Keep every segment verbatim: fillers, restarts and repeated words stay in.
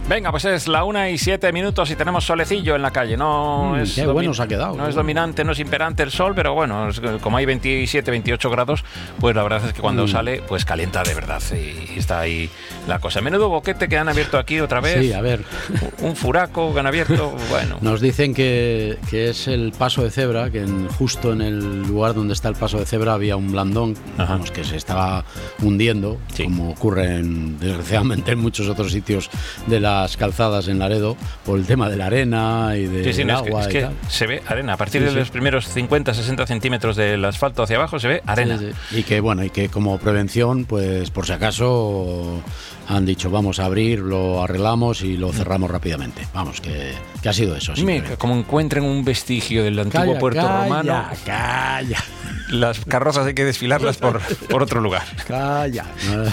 Venga, pues es la una y siete minutos y tenemos solecillo en la calle. No mm, es qué domi- bueno se ha quedado. No es dominante, no es imperante el sol, pero bueno, es, como hay veintisiete, veintiocho grados, pues la verdad es que cuando mm. sale, pues calienta de verdad. Y, y está ahí la cosa. Menudo boquete que han abierto aquí otra vez. Sí, a ver. Un furaco que han abierto, bueno. Nos dicen que, que es el paso de cebra, que en, justo en el lugar donde está el paso de cebra había un blandón, vamos, que se estaba hundiendo, sí. como ocurre en, desgraciadamente en muchos otros sitios de las calzadas en Laredo, por el tema de la arena y del sí, sí, no, agua. Es que, es que se ve arena. A partir sí, de sí. los primeros cincuenta, sesenta centímetros del asfalto hacia abajo se ve arena. Sí, sí. Y que bueno, y que como prevención, pues por si acaso han dicho vamos a abrir, lo arreglamos y lo cerramos rápidamente. Vamos, que, que ha sido eso. Me, como encuentren un vestigio del antiguo calla, puerto calla, romano. Calla. Las carrozas hay que desfilarlas por, por otro lugar. Calla. No,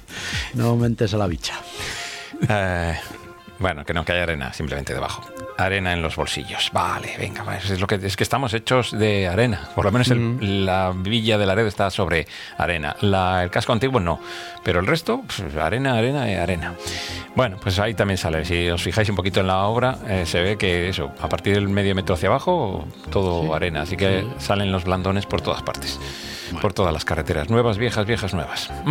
no mentes a la bicha. Eh, bueno, que no, que haya arena simplemente debajo. Arena en los bolsillos. Vale, venga, es, lo que, es que estamos hechos de arena. Por lo menos el, mm. la villa de Laredo está sobre arena. La, el casco antiguo no. Pero el resto, pues, arena, arena y arena. Bueno, pues ahí también sale. Si os fijáis un poquito en la obra, eh, se ve que eso, a partir del medio metro hacia abajo, todo sí. arena. Así que sí. salen los blandones por todas partes. Bueno. Por todas las carreteras. Nuevas, viejas, viejas, nuevas. Mm.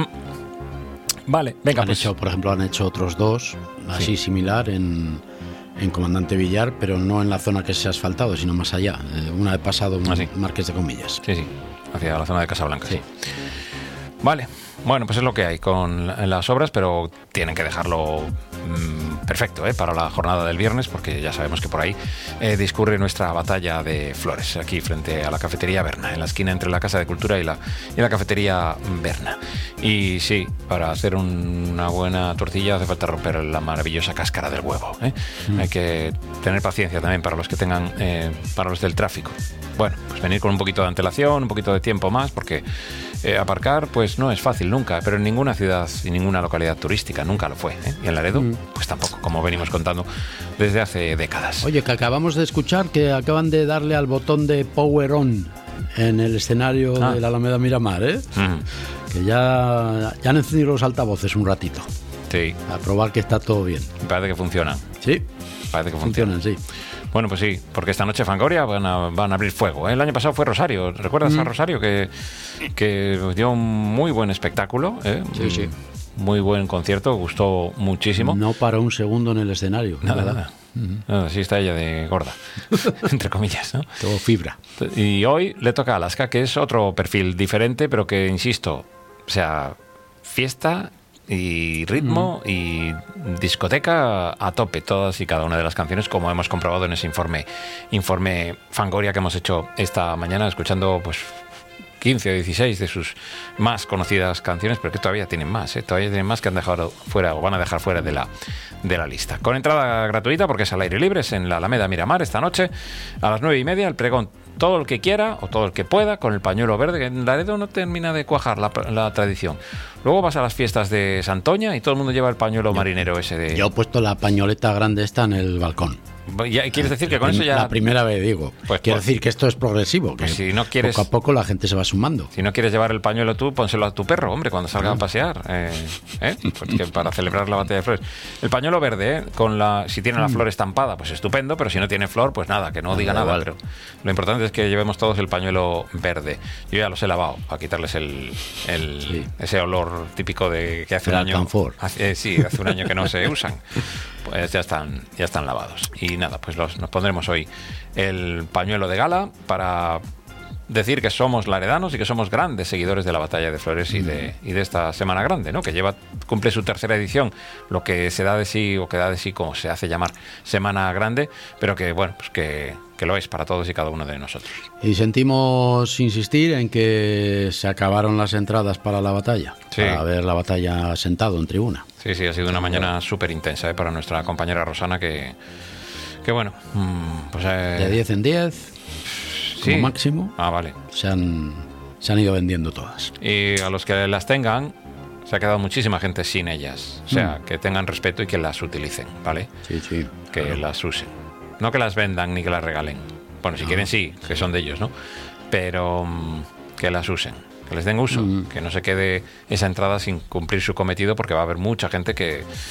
Vale, venga, han pues. hecho, por ejemplo, han hecho otros dos, así sí. similar, en, en Comandante Villar, pero no en la zona que se ha asfaltado, sino más allá. Eh, una de pasado, un ah, sí. Marqués de Comillas. Sí, sí, hacia la zona de Casablanca. Sí. sí. Vale, bueno, pues es lo que hay con las obras, pero tienen que dejarlo mmm, perfecto, ¿eh? Para la jornada del viernes, porque ya sabemos que por ahí eh, discurre nuestra batalla de flores, aquí frente a la cafetería Berna, en la esquina entre la Casa de Cultura y la, y la cafetería Berna. Y sí, para hacer un, una buena tortilla hace falta romper la maravillosa cáscara del huevo, ¿eh? Mm. Hay que tener paciencia también para los que tengan, eh, para los del tráfico. Bueno, pues venir con un poquito de antelación, un poquito de tiempo más, porque eh, aparcar pues no es fácil nunca, pero en ninguna ciudad y ninguna localidad turística nunca lo fue, ¿eh? Y en Laredo, mm. pues tampoco, como venimos contando desde hace décadas. Oye, que acabamos de escuchar que acaban de darle al botón de Power On en el escenario ah. de la Alameda Miramar, ¿eh? Mm. Que ya, ya han encendido los altavoces un ratito. Sí. A probar que está todo bien. Parece que funciona. Sí. Parece que funciona. Funcionan, sí. Bueno, pues sí, porque esta noche Fangoria van a, van a abrir fuego, ¿eh? El año pasado fue Rosario. ¿Recuerdas mm. a Rosario? Que, que dio un muy buen espectáculo, ¿eh? Sí, sí. Muy buen concierto, gustó muchísimo. No paró un segundo en el escenario. Nada, nada. Uh-huh. No, así está ella de gorda, entre comillas, ¿no? Todo fibra. Y hoy le toca a Alaska, que es otro perfil diferente, pero que, insisto, o sea, fiesta y ritmo mm. y discoteca a tope, todas y cada una de las canciones, como hemos comprobado en ese informe informe Fangoria que hemos hecho esta mañana, escuchando pues quince o dieciséis de sus más conocidas canciones, pero que todavía tienen más, ¿eh? Todavía tienen más que han dejado fuera o van a dejar fuera de la, de la lista. Con entrada gratuita, porque es al aire libre, es en la Alameda Miramar esta noche, a las nueve y media, el pregón. Todo el que quiera o todo el que pueda con el pañuelo verde, que en Laredo no termina de cuajar la, la tradición. Luego vas a las fiestas de Santoña y todo el mundo lleva el pañuelo yo, marinero ese de... Yo he puesto la pañoleta grande esta en el balcón. Ya, ¿quieres decir que con eso ya...? La primera vez, digo. Pues, Quiero pues, decir que esto es progresivo, pues que si no quieres, poco a poco la gente se va sumando. Si no quieres llevar el pañuelo tú, pónselo a tu perro, hombre, cuando salga a pasear. Eh, ¿eh? Porque para celebrar la batalla de flores. El pañuelo verde, ¿eh? Con la, si tiene la flor estampada, pues estupendo, pero si no tiene flor, pues nada, que no diga nada. Pero lo importante es que llevemos todos el pañuelo verde. Yo ya los he lavado, para quitarles el, el sí. ese olor típico de que hace el un año... Hace, eh, sí, hace un año que no se usan. Pues ya están, ya están lavados. Y nada, pues los, nos pondremos hoy el pañuelo de gala para decir que somos laredanos y que somos grandes seguidores de la Batalla de Flores y de, y de esta Semana Grande, ¿no? Que lleva, cumple su tercera edición, lo que se da de sí, o que da de sí, como se hace llamar, Semana Grande, pero que, bueno, pues que, que lo es para todos y cada uno de nosotros. Y sentimos insistir en que se acabaron las entradas para la batalla, sí. para ver la batalla sentado en tribuna. Sí, sí, ha sido una mañana súper intensa, ¿eh? Para nuestra compañera Rosana, que, que bueno, pues... Eh, de diez en diez, como sí. máximo, ah, vale. se, han, se han ido vendiendo todas. Y a los que las tengan, se ha quedado muchísima gente sin ellas. O sea, mm. que tengan respeto y que las utilicen, ¿vale? Sí, sí. Que claro. las usen. No que las vendan ni que las regalen. Bueno, si no. quieren sí, que son de ellos, ¿no? Pero um, que las usen. Que les den uso, mm. que no se quede esa entrada sin cumplir su cometido, porque va a haber mucha gente que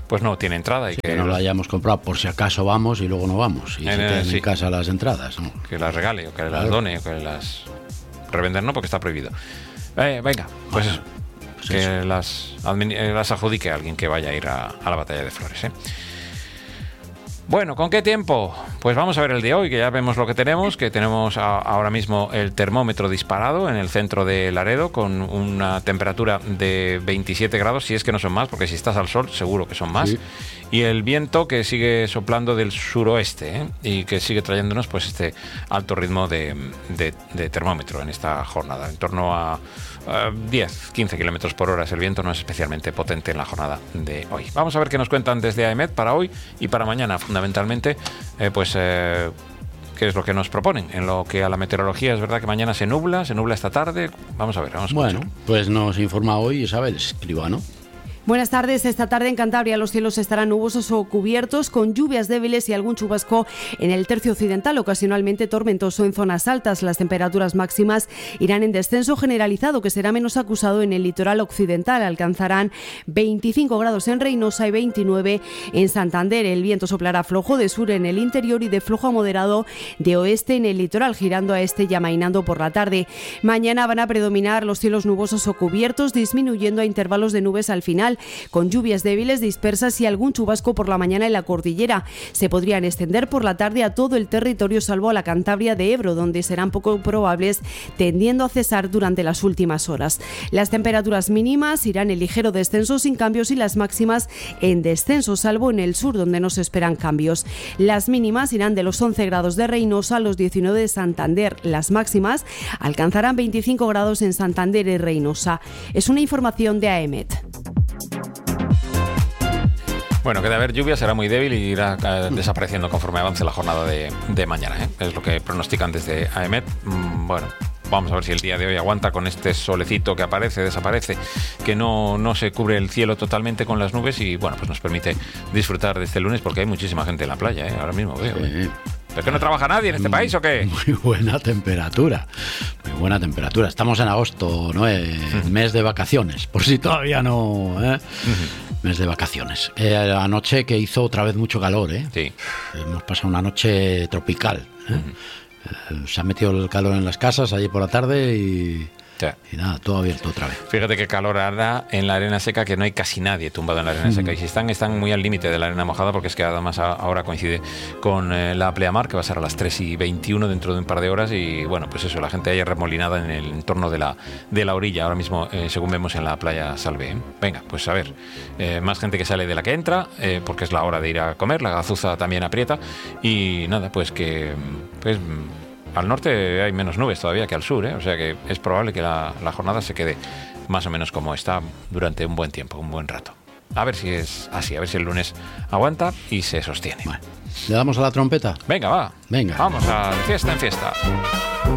pues no tiene entrada. Y sí, que, que no lo hayamos comprado por si acaso vamos y luego no vamos. Y en, se quedan sí. en casa las entradas, ¿no? Que las regale, o que claro. las done, o que las revender, no, porque está prohibido. Eh, venga, pues bueno, eso. Pues que eso. Las, las adjudique a alguien que vaya a ir a, a la batalla de Flores, ¿eh? Bueno, ¿con qué tiempo? Pues vamos a ver el de hoy, que ya vemos lo que tenemos, que tenemos a, ahora mismo el termómetro disparado en el centro de Laredo con una temperatura de veintisiete grados, si es que no son más, porque si estás al sol seguro que son más, sí. Y el viento que sigue soplando del suroeste, ¿eh? Y que sigue trayéndonos pues este alto ritmo de, de, de termómetro en esta jornada, en torno a diez, quince kilómetros por hora. El viento no es especialmente potente en la jornada de hoy. Vamos a ver qué nos cuentan desde AEMET para hoy y para mañana, fundamentalmente, eh, pues eh, qué es lo que nos proponen. En lo que a la meteorología, es verdad que mañana se nubla, se nubla esta tarde. Vamos a ver, vamos a Bueno, pues nos informa hoy Isabel Escribano. Buenas tardes. Esta tarde en Cantabria los cielos estarán nubosos o cubiertos con lluvias débiles y algún chubasco en el tercio occidental, ocasionalmente tormentoso en zonas altas. Las temperaturas máximas irán en descenso generalizado, que será menos acusado en el litoral occidental. Alcanzarán veinticinco grados en Reynosa y veintinueve en Santander. El viento soplará flojo de sur en el interior y de flojo a moderado de oeste en el litoral, girando a este y amainando por la tarde. Mañana van a predominar los cielos nubosos o cubiertos, disminuyendo a intervalos de nubes al final, con lluvias débiles dispersas y algún chubasco por la mañana en la cordillera. Se podrían extender por la tarde a todo el territorio, salvo a la Cantabria de Ebro, donde serán poco probables, tendiendo a cesar durante las últimas horas. Las temperaturas mínimas irán en ligero descenso sin cambios y las máximas en descenso, salvo en el sur, donde no se esperan cambios. Las mínimas irán de los once grados de Reynosa a los diecinueve de Santander. Las máximas alcanzarán veinticinco grados en Santander y Reynosa. Es una información de AEMET. Bueno, que de haber lluvia será muy débil y irá eh, desapareciendo conforme avance la jornada de, de mañana, ¿eh? Es lo que pronostican desde AEMET. Mm, bueno, vamos a ver si el día de hoy aguanta con este solecito que aparece, desaparece, que no, no se cubre el cielo totalmente con las nubes y bueno, pues nos permite disfrutar de este lunes porque hay muchísima gente en la playa, ¿eh? Ahora mismo veo. ¿eh? Sí. ¿Es que no trabaja nadie en este país o qué? Muy buena temperatura, muy buena temperatura. Estamos en agosto, ¿no? Eh, uh-huh. Mes de vacaciones, por si todavía no... ¿eh? Uh-huh. Mes de vacaciones. Eh, anoche que hizo otra vez mucho calor, ¿eh? Sí. Hemos pasado una noche tropical, ¿eh? Uh-huh. Eh, se ha metido el calor en las casas allí por la tarde y... Sí. Y nada, todo abierto otra vez. Fíjate qué calor hará en la arena seca, que no hay casi nadie tumbado en la arena mm. seca. Y si están, están muy al límite de la arena mojada, porque es que además ahora coincide con eh, la pleamar, que va a ser a las tres y veintiuno dentro de un par de horas. Y bueno, pues eso, la gente ahí remolinada en el entorno de la, de la orilla, ahora mismo, eh, según vemos en la playa Salve. ¿eh? Venga, pues a ver, eh, más gente que sale de la que entra, eh, porque es la hora de ir a comer. La gazuza también aprieta. Y nada, pues que... pues al norte hay menos nubes todavía que al sur, ¿eh? O sea que es probable que la, la jornada se quede más o menos como está durante un buen tiempo, un buen rato. A ver si es así, a ver si el lunes aguanta y se sostiene. Bueno, ¿le damos a la trompeta? Venga, va. Venga. Vamos a fiesta en fiesta.